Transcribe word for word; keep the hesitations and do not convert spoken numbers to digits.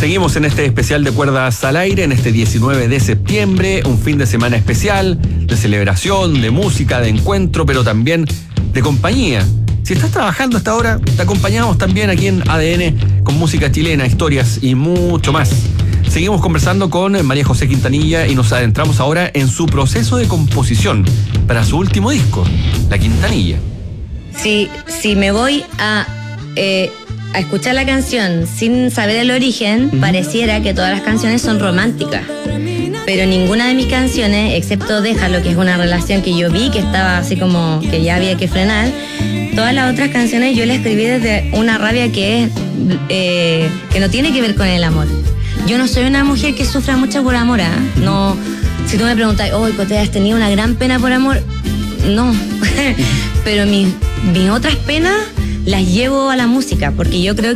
Seguimos en este especial de Cuerdas al Aire, en este diecinueve de septiembre, un fin de semana especial, de celebración, de música, de encuentro, pero también de compañía. Si estás trabajando hasta ahora, te acompañamos también aquí en A D N con música chilena, historias y mucho más. Seguimos conversando con María José Quintanilla y nos adentramos ahora en su proceso de composición para su último disco, La Quintanilla. Si, si me voy a... Eh, a escuchar la canción sin saber el origen, uh-huh. pareciera que todas las canciones son románticas, pero ninguna de mis canciones, excepto Déjalo, que es una relación que yo vi que estaba así como que ya había que frenar, todas las otras canciones yo las escribí desde una rabia que es eh, que no tiene que ver con el amor. Yo no soy una mujer que sufra mucho por amor, ¿eh? No, si tú me preguntas, oh, Cote, ¿has tenido una gran pena por amor? No, pero mis, mis otras penas las llevo a la música, porque yo creo